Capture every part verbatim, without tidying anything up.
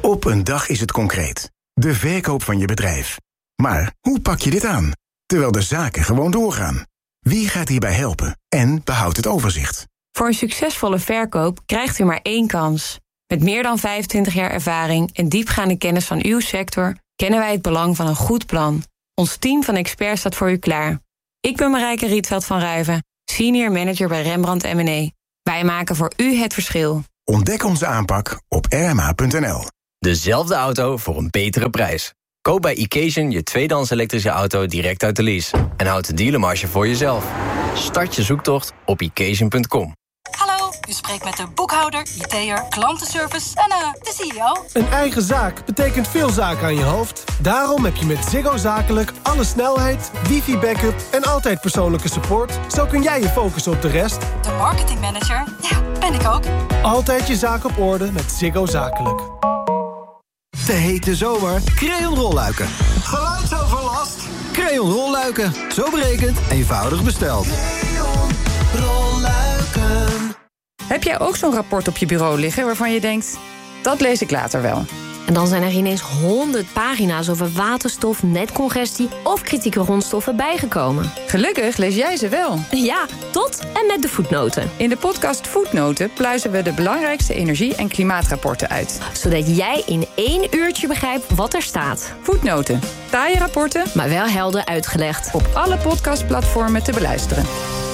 Op een dag is het concreet. De verkoop van je bedrijf. Maar hoe pak je dit aan? Terwijl de zaken gewoon doorgaan. Wie gaat hierbij helpen en behoudt het overzicht? Voor een succesvolle verkoop krijgt u maar één kans. Met meer dan vijfentwintig jaar ervaring en diepgaande kennis van uw sector kennen wij het belang van een goed plan. Ons team van experts staat voor u klaar. Ik ben Marijke Rietveld van Ruiven, senior manager bij Rembrandt M en E. Wij maken voor u het verschil. Ontdek onze aanpak op r m h punt n l. Dezelfde auto voor een betere prijs. Koop bij Occasion je tweedehands elektrische auto direct uit de lease. En houd de dealermarge voor jezelf. Start je zoektocht op occasion punt com. Hallo, u spreekt met de boekhouder, I T'er, klantenservice en uh, de C E O. Een eigen zaak betekent veel zaken aan je hoofd. Daarom heb je met Ziggo Zakelijk alle snelheid, wifi-backup en altijd persoonlijke support. Zo kun jij je focussen op de rest. De marketingmanager, ja, ben ik ook. Altijd je zaak op orde met Ziggo Zakelijk. De hete zomer, Creon rolluiken. Geluidsoverlast? Creon rolluiken. Zo berekend, eenvoudig besteld. Creon rolluiken. Heb jij ook zo'n rapport op je bureau liggen waarvan je denkt, dat lees ik later wel? En dan zijn er ineens honderd pagina's over waterstof, netcongestie of kritieke grondstoffen bijgekomen. Gelukkig lees jij ze wel. Ja, tot en met de voetnoten. In de podcast Voetnoten pluizen we de belangrijkste energie- en klimaatrapporten uit. Zodat jij in één uurtje begrijpt wat er staat. Voetnoten. Taaie rapporten, maar wel helder uitgelegd. Op alle podcastplatformen te beluisteren.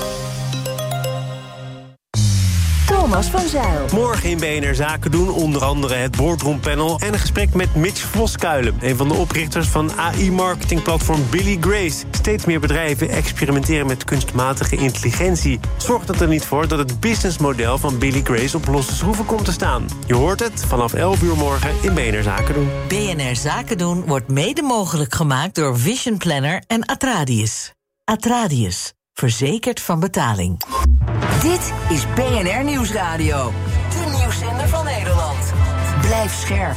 Thomas van Zijl. Morgen in B N R Zaken doen onder andere het boardroompanel en een gesprek met Mitch Voskuilen, een van de oprichters van A I-marketingplatform Billy Grace. Steeds meer bedrijven experimenteren met kunstmatige intelligentie. Zorgt dat er niet voor dat het businessmodel van Billy Grace op losse schroeven komt te staan? Je hoort het vanaf elf uur morgen in B N R Zaken doen. B N R Zaken doen wordt mede mogelijk gemaakt door Vision Planner en Atradius. Atradius. Verzekerd van betaling. Dit is B N R Nieuwsradio. De nieuwszender van Nederland. Blijf scherp.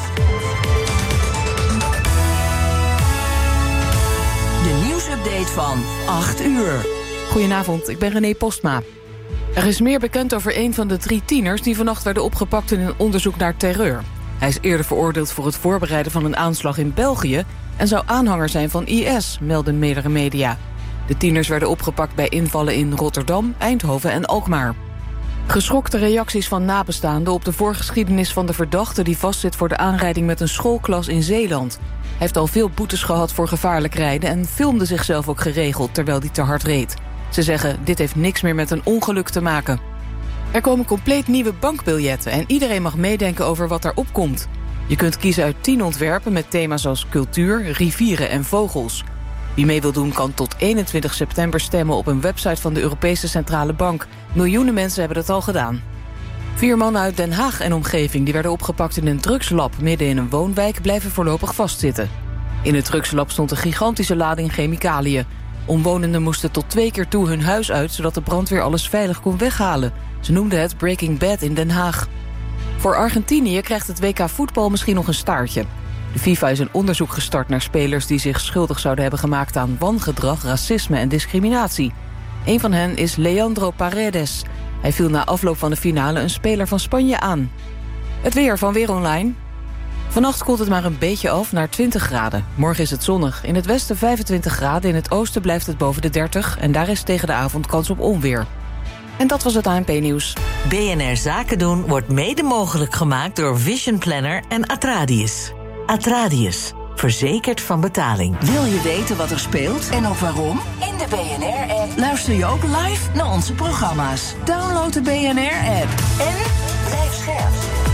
De nieuwsupdate van acht uur. Goedenavond, ik ben René Postma. Er is meer bekend over een van de drie tieners die vannacht werden opgepakt in een onderzoek naar terreur. Hij is eerder veroordeeld voor het voorbereiden van een aanslag in België en zou aanhanger zijn van I S, melden meerdere media. De tieners werden opgepakt bij invallen in Rotterdam, Eindhoven en Alkmaar. Geschokte reacties van nabestaanden op de voorgeschiedenis van de verdachte die vastzit voor de aanrijding met een schoolklas in Zeeland. Hij heeft al veel boetes gehad voor gevaarlijk rijden en filmde zichzelf ook geregeld terwijl hij te hard reed. Ze zeggen, dit heeft niks meer met een ongeluk te maken. Er komen compleet nieuwe bankbiljetten en iedereen mag meedenken over wat daarop komt. Je kunt kiezen uit tien ontwerpen met thema's als cultuur, rivieren en vogels. Wie mee wil doen kan tot eenentwintig september stemmen op een website van de Europese Centrale Bank. Miljoenen mensen hebben dat al gedaan. Vier mannen uit Den Haag en omgeving die werden opgepakt in een drugslab midden in een woonwijk blijven voorlopig vastzitten. In het drugslab stond een gigantische lading chemicaliën. Omwonenden moesten tot twee keer toe hun huis uit zodat de brandweer alles veilig kon weghalen. Ze noemden het Breaking Bad in Den Haag. Voor Argentinië krijgt het W K voetbal misschien nog een staartje. De FIFA is een onderzoek gestart naar spelers die zich schuldig zouden hebben gemaakt aan wangedrag, racisme en discriminatie. Een van hen is Leandro Paredes. Hij viel na afloop van de finale een speler van Spanje aan. Het weer van Weer Online. Vannacht koelt het maar een beetje af naar twintig graden. Morgen is het zonnig. In het westen vijfentwintig graden, in het oosten blijft het boven de dertig... en daar is tegen de avond kans op onweer. En dat was het A N P-nieuws. B N R Zaken doen wordt mede mogelijk gemaakt door Vision Planner en Atradius. Atradius. Verzekerd van betaling. Wil je weten wat er speelt en ook waarom? In de B N R-app luister je ook live naar onze programma's. Download de B N R-app en blijf scherp.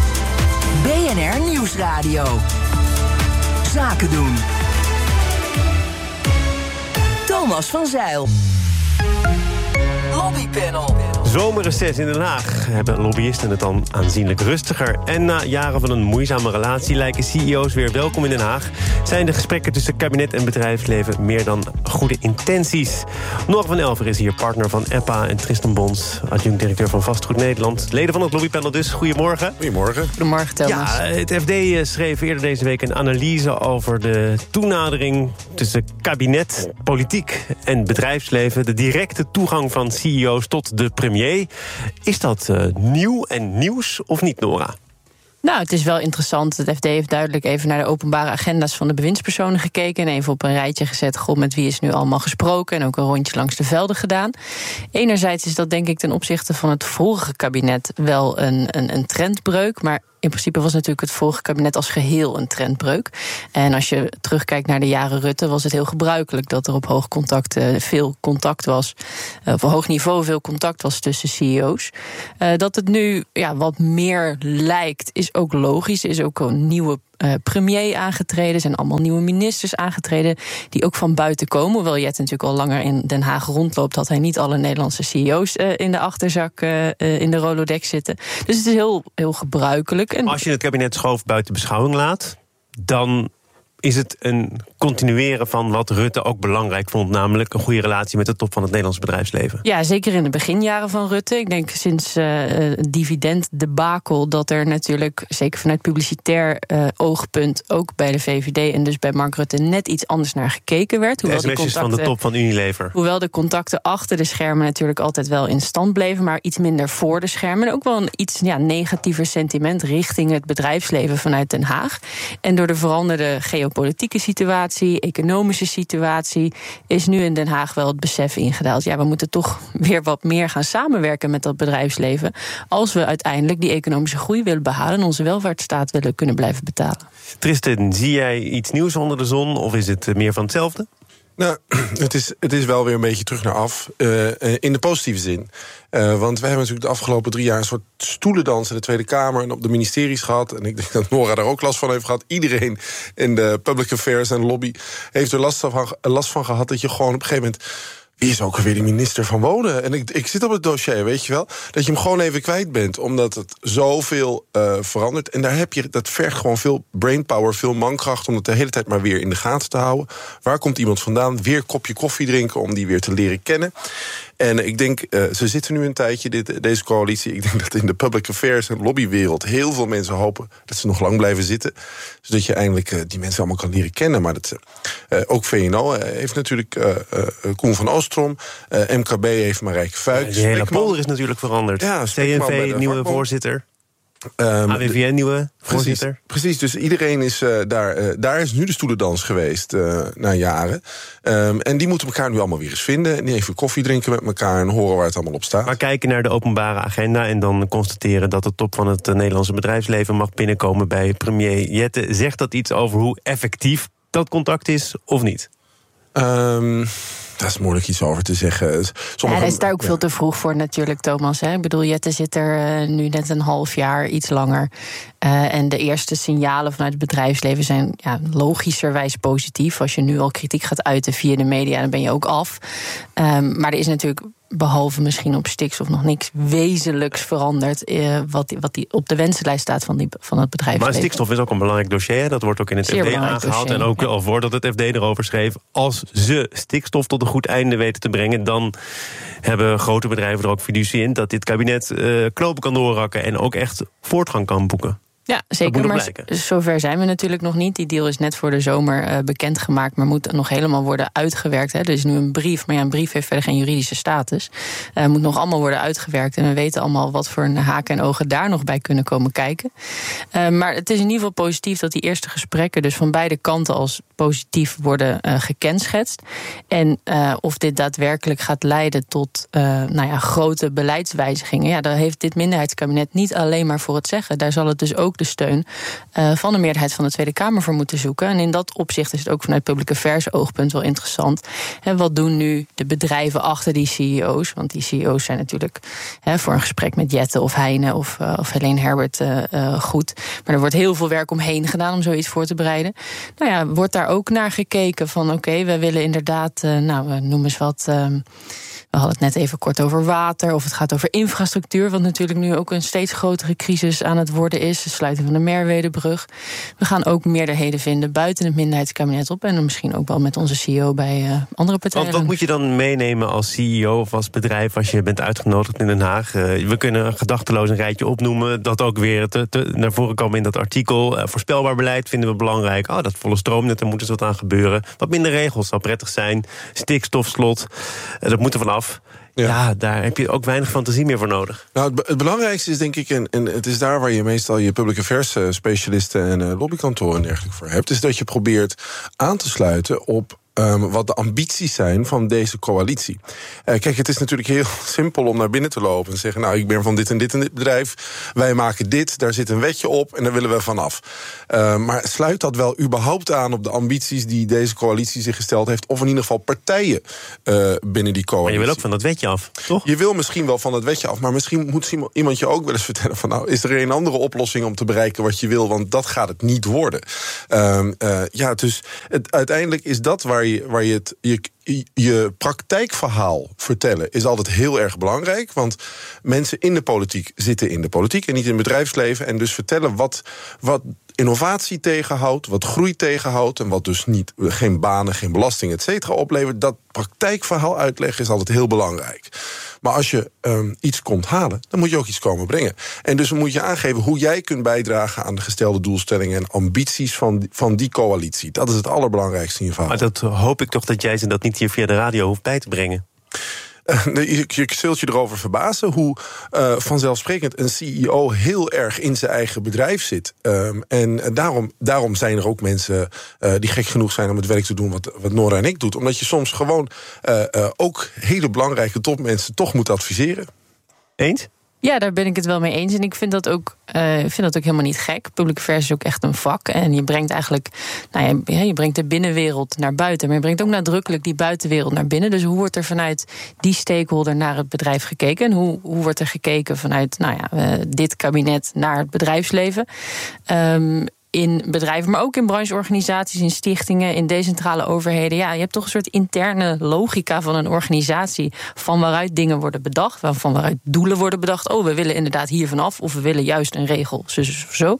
B N R Nieuwsradio. Zaken doen. Thomas van Zijl. Lobbypanel. Zomerreces in Den Haag hebben lobbyisten het dan aanzienlijk rustiger. En na jaren van een moeizame relatie lijken C E O's weer welkom in Den Haag. Zijn de gesprekken tussen kabinet en bedrijfsleven meer dan goede intenties. Nora van Elver is hier, partner van E P A en Tristan Bons, adjunct-directeur van Vastgoed Nederland. Leden van het lobbypanel dus, goedemorgen. Goedemorgen. Goedemorgen, Thomas. Ja, het F D schreef eerder deze week een analyse over de toenadering tussen kabinet, politiek en bedrijfsleven. De directe toegang van C E O's tot de premier. Is dat uh, nieuw en nieuws of niet, Nora? Nou, het is wel interessant. Het F D heeft duidelijk even naar de openbare agenda's van de bewindspersonen gekeken en even op een rijtje gezet, goh, met wie is nu allemaal gesproken en ook een rondje langs de velden gedaan. Enerzijds is dat denk ik ten opzichte van het vorige kabinet wel een, een, een trendbreuk, maar in principe was natuurlijk het vorige kabinet als geheel een trendbreuk. En als je terugkijkt naar de jaren Rutte, was het heel gebruikelijk dat er op hoog contact uh, veel contact was, uh, op hoog niveau veel contact was tussen C E O's. Uh, dat het nu ja, wat meer lijkt, is ook logisch. Er is ook een nieuwe uh, premier aangetreden, er zijn allemaal nieuwe ministers aangetreden die ook van buiten komen. Hoewel Jette natuurlijk al langer in Den Haag rondloopt, had hij niet alle Nederlandse C E O's uh, in de achterzak uh, uh, in de Rolodex zitten. Dus het is heel, heel gebruikelijk. En als je het kabinet schoof buiten beschouwing laat, dan is het een continueren van wat Rutte ook belangrijk vond, namelijk een goede relatie met de top van het Nederlandse bedrijfsleven. Ja, zeker in de beginjaren van Rutte. Ik denk sinds uh, het dividenddebakel dat er natuurlijk, zeker vanuit publicitair uh, oogpunt, ook bij de V V D en dus bij Mark Rutte net iets anders naar gekeken werd. De sms'jes van de top van Unilever. Hoewel de contacten achter de schermen natuurlijk altijd wel in stand bleven, maar iets minder voor de schermen. En ook wel een iets ja, negatiever sentiment richting het bedrijfsleven vanuit Den Haag. En door de veranderde geopolitieke situatie, economische situatie, is nu in Den Haag wel het besef ingedaald. Ja, we moeten toch weer wat meer gaan samenwerken met dat bedrijfsleven als we uiteindelijk die economische groei willen behalen en onze welvaartsstaat willen kunnen blijven betalen. Tristan, zie jij iets nieuws onder de zon of is het meer van hetzelfde? Nou, het is, het is wel weer een beetje terug naar af. Uh, in de positieve zin. Uh, want wij hebben natuurlijk de afgelopen drie jaar een soort stoelendans in de Tweede Kamer en op de ministeries gehad. En ik denk dat Nora daar ook last van heeft gehad. Iedereen in de public affairs en lobby heeft er last van, last van gehad dat je gewoon op een gegeven moment, wie is ook alweer de minister van Wonen? En ik, ik zit op het dossier, weet je wel, dat je hem gewoon even kwijt bent, omdat het zoveel uh, verandert. En daar heb je, dat vergt gewoon veel brainpower, veel mankracht om het de hele tijd maar weer in de gaten te houden. Waar komt iemand vandaan? Weer een kopje koffie drinken om die weer te leren kennen. En ik denk, uh, ze zitten nu een tijdje, dit, deze coalitie. Ik denk dat in de public affairs en lobbywereld heel veel mensen hopen dat ze nog lang blijven zitten. Zodat je eindelijk uh, die mensen allemaal kan leren kennen. Maar dat, uh, ook V N O uh, heeft natuurlijk uh, uh, Koen van Oostrom. Uh, M K B heeft Marijke Fuijks. Ja, de hele polder is natuurlijk veranderd. Ja, C N V, nieuwe voorzitter. Um, A W V N, nieuwe voorzitter. Precies, precies, dus iedereen is uh, daar. Uh, daar is nu de stoelendans geweest uh, na jaren. Um, en die moeten elkaar nu allemaal weer eens vinden. En die even koffie drinken met elkaar en horen waar het allemaal op staat. Maar kijken naar de openbare agenda en dan constateren dat de top van het uh, Nederlandse bedrijfsleven mag binnenkomen bij premier Jette. Zegt dat iets over hoe effectief dat contact is of niet? Um, Dat is moeilijk iets over te zeggen. Sommige, ja, dat is daar ook ja. veel te vroeg voor natuurlijk, Thomas. Hè? Ik bedoel, Jette zit er uh, nu net een half jaar, iets langer. Uh, en de eerste signalen vanuit het bedrijfsleven zijn ja, logischerwijs positief. Als je nu al kritiek gaat uiten via de media, dan ben je ook af. Um, maar er is natuurlijk, behalve misschien op stikstof, nog niks wezenlijks veranderd Uh, wat, wat die op de wensenlijst staat van, die, van het bedrijfsleven. Maar stikstof is ook een belangrijk dossier. Dat wordt ook in het Zeer F D aangehaald. Dossier, en ook ja. al voordat het F D erover schreef, als ze stikstof tot een goed einde weten te brengen, dan hebben grote bedrijven er ook fiducie in dat dit kabinet uh, knopen kan doorhakken en ook echt voortgang kan boeken. Ja, zeker, maar zover zijn we natuurlijk nog niet. Die deal is net voor de zomer uh, bekendgemaakt, maar moet nog helemaal worden uitgewerkt. Hè. Er is nu een brief, maar ja, een brief heeft verder geen juridische status. Uh, moet nog allemaal worden uitgewerkt en we weten allemaal wat voor haken en ogen daar nog bij kunnen komen kijken. Uh, maar het is in ieder geval positief dat die eerste gesprekken dus van beide kanten als positief worden uh, gekenschetst. En uh, of dit daadwerkelijk gaat leiden tot uh, nou ja, grote beleidswijzigingen, ja, daar heeft dit minderheidskabinet niet alleen maar voor het zeggen. Daar zal het dus ook de steun uh, van de meerderheid van de Tweede Kamer voor moeten zoeken. En in dat opzicht is het ook vanuit public affairs oogpunt wel interessant. En wat doen nu de bedrijven achter die C E O's? Want die C E O's zijn natuurlijk he, voor een gesprek met Jette of Heine of, uh, of Helene Herbert uh, uh, goed. Maar er wordt heel veel werk omheen gedaan om zoiets voor te bereiden. Nou ja, wordt daar ook naar gekeken van oké, okay, we willen inderdaad, uh, nou, we noemen eens wat. Uh, We hadden het net even kort over water, of het gaat over infrastructuur, wat natuurlijk nu ook een steeds grotere crisis aan het worden is. De sluiting van de Merwedebrug. We gaan ook meerderheden vinden buiten het minderheidskabinet op en dan misschien ook wel met onze C E O bij uh, andere partijen. Want wat moet je dan meenemen als C E O of als bedrijf als je bent uitgenodigd in Den Haag? Uh, we kunnen gedachteloos een rijtje opnoemen, dat ook weer te, te, naar voren komen in dat artikel. Uh, voorspelbaar beleid vinden we belangrijk. Oh, dat volle stroomnet, daar moet er wat aan gebeuren. Wat minder regels zou prettig zijn. Stikstofslot, uh, dat moet er vanaf. Ja. ja, daar heb je ook weinig fantasie meer voor nodig. Nou, het, het belangrijkste is denk ik, en, en het is daar waar je meestal je public affairs specialisten en uh, lobbykantoren en dergelijke voor hebt, is dat je probeert aan te sluiten op Um, wat de ambities zijn van deze coalitie. Uh, kijk, het is natuurlijk heel simpel om naar binnen te lopen en zeggen, nou, ik ben van dit en dit en dit bedrijf, wij maken dit, daar zit een wetje op en daar willen we vanaf. Uh, maar sluit dat wel überhaupt aan op de ambities die deze coalitie zich gesteld heeft, of in ieder geval partijen uh, binnen die coalitie? Maar je wil ook van dat wetje af, toch? Je wil misschien wel van dat wetje af, maar misschien moet iemand je ook wel eens vertellen van, nou, is er een andere oplossing om te bereiken wat je wil, want dat gaat het niet worden. Uh, uh, ja, dus het, uiteindelijk is dat waar je waar je het je, je praktijkverhaal vertellen is altijd heel erg belangrijk, want mensen in de politiek zitten in de politiek en niet in het bedrijfsleven, en dus vertellen wat wat innovatie tegenhoudt, wat groei tegenhoudt en wat dus niet geen banen, geen belasting, et cetera oplevert. Dat praktijkverhaal uitleggen is altijd heel belangrijk. Maar als je um, iets komt halen, dan moet je ook iets komen brengen. En dus moet je aangeven hoe jij kunt bijdragen aan de gestelde doelstellingen en ambities van, van die coalitie. Dat is het allerbelangrijkste in je verhaal. Maar dat hoop ik toch dat jij ze dat niet hier via de radio hoeft bij te brengen. Je, je zult je erover verbazen hoe uh, vanzelfsprekend een C E O heel erg in zijn eigen bedrijf zit. Um, en daarom, daarom zijn er ook mensen uh, die gek genoeg zijn om het werk te doen wat, wat Nora en ik doen. Omdat je soms gewoon uh, uh, ook hele belangrijke topmensen toch moet adviseren. Eens? Ja, daar ben ik het wel mee eens. En ik vind dat ook, uh, vind dat ook helemaal niet gek. Public affairs is ook echt een vak. En je brengt eigenlijk, nou ja, je brengt de binnenwereld naar buiten. Maar je brengt ook nadrukkelijk die buitenwereld naar binnen. Dus hoe wordt er vanuit die stakeholder naar het bedrijf gekeken? En hoe, hoe wordt er gekeken vanuit, nou ja, uh, dit kabinet naar het bedrijfsleven? Um, in bedrijven, maar ook in brancheorganisaties, in stichtingen, in decentrale overheden. Ja, je hebt toch een soort interne logica van een organisatie, van waaruit dingen worden bedacht, van waaruit doelen worden bedacht. Oh, we willen inderdaad hier vanaf, of we willen juist een regel, zo, zo, zo.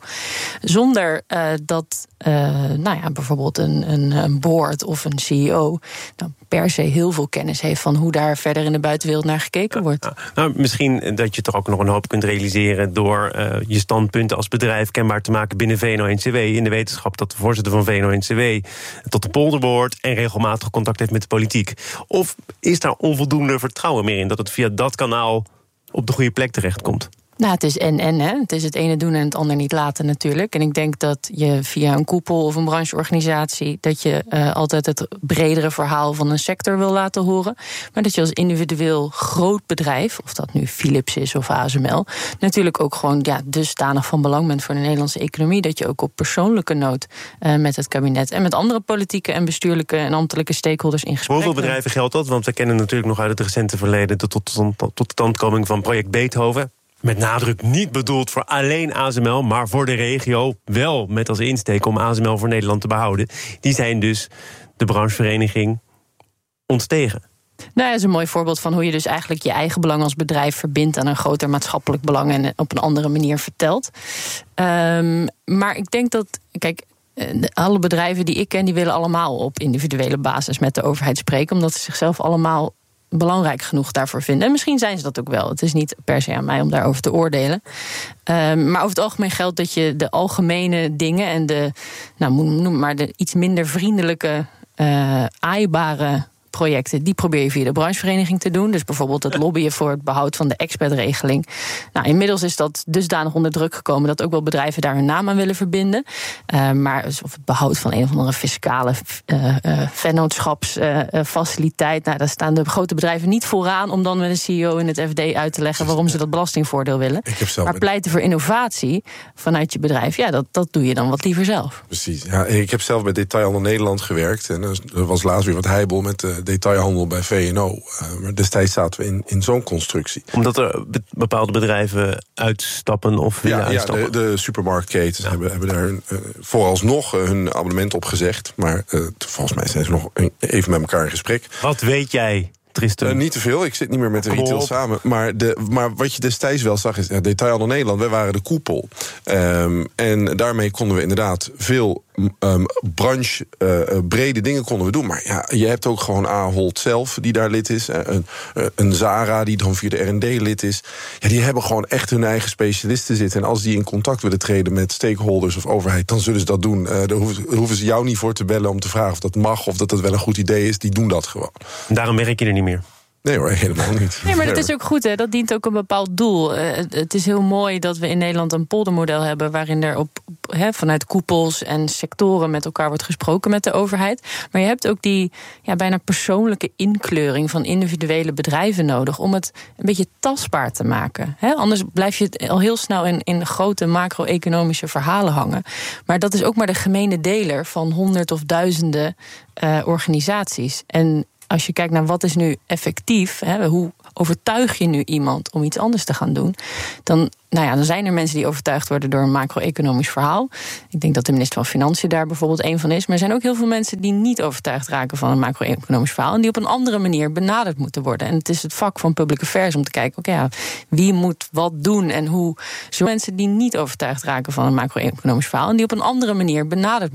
Zonder uh, dat, uh, nou ja, bijvoorbeeld een, een, een board of een C E O nou, per se heel veel kennis heeft van hoe daar verder in de buitenwereld naar gekeken wordt. Ja, nou, misschien dat je toch ook nog een hoop kunt realiseren door uh, je standpunten als bedrijf kenbaar te maken binnen V N O N C W, in de wetenschap dat de voorzitter van V N O N C W tot de polder behoort en regelmatig contact heeft met de politiek. Of is daar onvoldoende vertrouwen meer in dat het via dat kanaal op de goede plek terechtkomt? Nou, het is en-en, hè. Het is het ene doen en het ander niet laten natuurlijk. En ik denk dat je via een koepel of een brancheorganisatie, dat je uh, altijd het bredere verhaal van een sector wil laten horen. Maar dat je als individueel groot bedrijf, of dat nu Philips is of A S M L, natuurlijk ook gewoon ja, dusdanig van belang bent voor de Nederlandse economie, dat je ook op persoonlijke nood uh, met het kabinet en met andere politieke en bestuurlijke en ambtelijke stakeholders in gesprek. Hoeveel bedrijven geldt dat? Want we kennen natuurlijk nog uit het recente verleden de tot, tot, tot de tandkoming van project Beethoven. Met nadruk niet bedoeld voor alleen A S M L, maar voor de regio wel met als insteek om A S M L voor Nederland te behouden. Die zijn dus de branchevereniging ontstegen. Nou ja, dat is een mooi voorbeeld van hoe je dus eigenlijk je eigen belang als bedrijf verbindt aan een groter maatschappelijk belang en op een andere manier vertelt. Um, maar ik denk dat, kijk, alle bedrijven die ik ken, die willen allemaal op individuele basis met de overheid spreken, omdat ze zichzelf allemaal belangrijk genoeg daarvoor vinden. En misschien zijn ze dat ook wel. Het is niet per se aan mij om daarover te oordelen. Um, maar over het algemeen geldt dat je de algemene dingen en de, nou, noem maar de iets minder vriendelijke, uh, aaibare projecten, die probeer je via de branchevereniging te doen. Dus bijvoorbeeld het lobbyen voor het behoud van de expertregeling. Nou, inmiddels is dat dusdanig onder druk gekomen dat ook wel bedrijven daar hun naam aan willen verbinden. Uh, maar of het behoud van een of andere fiscale uh, uh, vennootschapsfaciliteit. Uh, nou, daar staan de grote bedrijven niet vooraan om dan met een C E O in het F D uit te leggen waarom ze dat belastingvoordeel willen. Maar pleiten voor innovatie vanuit je bedrijf, ja, dat, dat doe je dan wat liever zelf. Precies. Ja, ik heb zelf bij Detailhandel Nederland gewerkt en er was laatst weer wat heibel met de detailhandel bij V N O. Uh, maar destijds zaten we in, in zo'n constructie. Omdat er be- bepaalde bedrijven uitstappen of willen ja, uitstappen? Ja, de, de supermarktketens ja. hebben, hebben daar uh, vooralsnog uh, hun abonnement op gezegd. Maar uh, volgens mij zijn ze nog even met elkaar in gesprek. Wat weet jij, Tristan? Uh, niet te veel, ik zit niet meer met de retail samen. Maar, de, maar wat je destijds wel zag is, ja, Detailhandel Nederland, wij waren de koepel. Um, en daarmee konden we inderdaad veel um, branche uh, brede dingen konden we doen. Maar ja, je hebt ook gewoon Ahold zelf, die daar lid is. Een, een Zara, die dan via de R en D lid is. Ja, die hebben gewoon echt hun eigen specialisten zitten. En als die in contact willen treden met stakeholders of overheid, dan zullen ze dat doen. Uh, daar hoeven, hoeven ze jou niet voor te bellen om te vragen of dat mag, of dat dat wel een goed idee is. Die doen dat gewoon. Daarom werk je er niet meer? Nee hoor, helemaal niet. Nee, maar dat is ook goed, hè? Dat dient ook een bepaald doel. Uh, het is heel mooi dat we in Nederland een poldermodel hebben waarin er op, op he, vanuit koepels en sectoren met elkaar wordt gesproken met de overheid. Maar je hebt ook die ja, bijna persoonlijke inkleuring van individuele bedrijven nodig om het een beetje tastbaar te maken. He, anders blijf je het al heel snel in, in grote macro-economische verhalen hangen. Maar dat is ook maar de gemene deler van honderd of duizenden uh, organisaties. En als je kijkt naar wat is nu effectief, hè, hoe overtuig je nu iemand om iets anders te gaan doen, dan, nou ja, dan zijn er mensen die overtuigd worden door een macro-economisch verhaal. Ik denk dat de minister van Financiën daar bijvoorbeeld één van is. Maar er zijn ook heel veel mensen die niet overtuigd raken van een macro-economisch verhaal en die op een andere manier benaderd moeten worden. En het is het vak van public affairs om te kijken, oké, okay, ja, wie moet wat doen en hoe. Zo mensen die niet overtuigd raken van een macro-economisch verhaal en die op een andere manier benaderd